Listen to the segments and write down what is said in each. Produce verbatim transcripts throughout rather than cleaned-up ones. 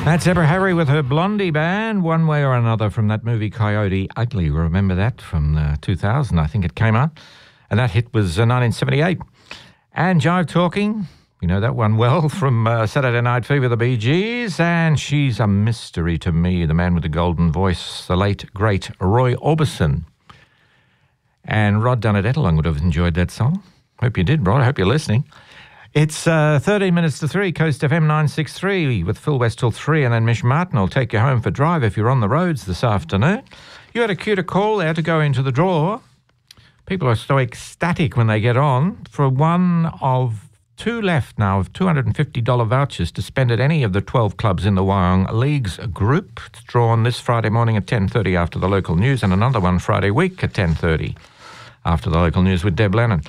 That's Deborah Harry with her Blondie Band, one way or another, from that movie Coyote Ugly. Remember that from uh, two thousand, I think it came out. And that hit was uh, nineteen seventy-eight. And Jive Talking, we know that one well, from uh, Saturday Night Fever, the Bee Gees. And she's a mystery to me, the man with the golden voice, the late, great Roy Orbison. And Rod Dunn-Ettelong would have enjoyed that song. Hope you did, Rod. I hope you're listening. It's uh, thirteen minutes to three, Coast F M nine sixty-three, with Phil West till three, and then Mish Martin will take you home for drive if you're on the roads this afternoon. You had a cue to call there to go into the draw. People are so ecstatic when they get on for one of two left now of two hundred fifty dollars vouchers to spend at any of the twelve clubs in the Wyong Leagues group. It's drawn this Friday morning at ten thirty after the local news, and another one Friday week at ten thirty after the local news with Deb Lennon.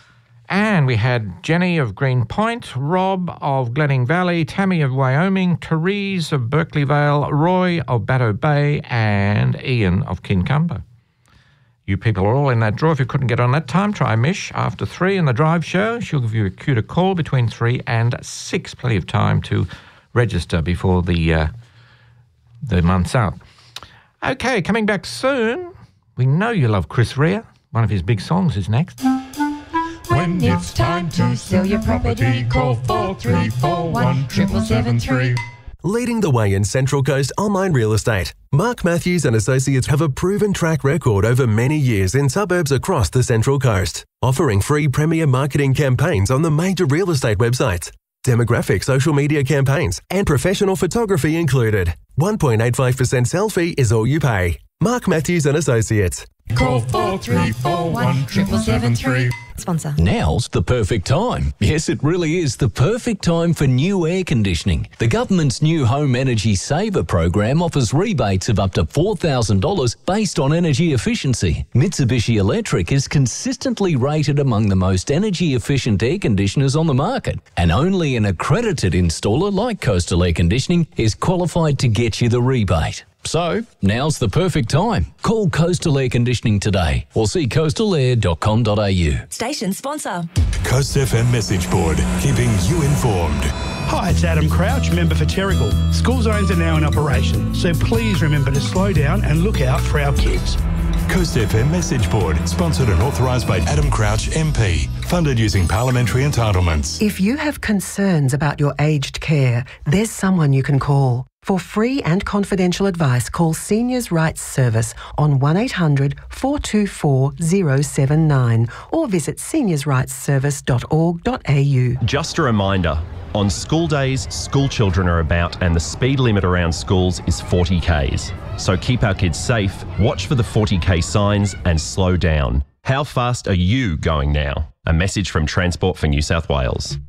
And we had Jenny of Green Point, Rob of Glenning Valley, Tammy of Wyoming, Therese of Berkeley Vale, Roy of Batto Bay, and Ian of Kincumber. You people are all in that draw. If you couldn't get on that time, try Mish after three in the drive show. She'll give you a cue to call between three and six. Plenty of time to register before the, uh, the month's out. Okay, coming back soon. We know you love Chris Rea. One of his big songs is next. When it's time to sell your property, call four three four one, seven seven three. Leading the way in Central Coast online real estate, Mark Matthews and Associates have a proven track record over many years in suburbs across the Central Coast, offering free premier marketing campaigns on the major real estate websites, demographic social media campaigns, and professional photography included. one point eight five percent sell fee is all you pay. Mark Matthews and Associates. Call four three four one, seven seven three. Sponsor. Now's the perfect time. Yes, it really is the perfect time for new air conditioning. The government's new Home Energy Saver program offers rebates of up to four thousand dollars based on energy efficiency. Mitsubishi Electric is consistently rated among the most energy efficient air conditioners on the market, and only an accredited installer like Coastal Air Conditioning is qualified to get you the rebate. So, now's the perfect time. Call Coastal Air Conditioning today or see coastal air dot com dot a u. Station sponsor. Coast F M Message Board, keeping you informed. Hi, it's Adam Crouch, member for Terrigal. School zones are now in operation, so please remember to slow down and look out for our kids. Coast F M Message Board, sponsored and authorised by Adam Crouch M P, funded using parliamentary entitlements. If you have concerns about your aged care, there's someone you can call. For free and confidential advice, call Seniors Rights Service on one eight hundred four two four zero seven nine or visit seniors rights service dot org dot a u. Just a reminder, on school days, school children are about and the speed limit around schools is forty kays. So keep our kids safe, watch for the forty k signs and slow down. How fast are you going now? A message from Transport for New South Wales.